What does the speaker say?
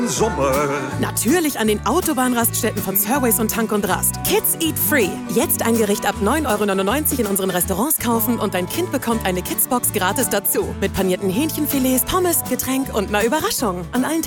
Sommer. Natürlich an den Autobahnraststätten von Surways und Tank und Rast. Kids Eat Free. Jetzt ein Gericht ab 9,99 € in unseren Restaurants kaufen und dein Kind bekommt eine Kidsbox gratis dazu. Mit panierten Hähnchenfilets, Pommes, Getränk und einer Überraschung. An allen